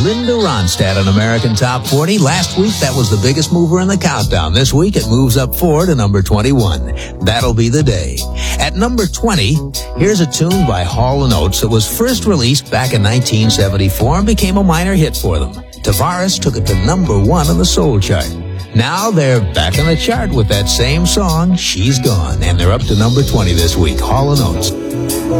Linda Ronstadt on American Top 40. Last week, that was the biggest mover in the countdown. This week, it moves up 4 to number 21. That'll Be the Day. At number 20, here's a tune by Hall & Oates that was first released back in 1974 and became a minor hit for them. Tavares took it to number 1 on the soul chart. Now they're back on the chart with that same song, She's Gone, and they're up to number 20 this week. Hall & Oates.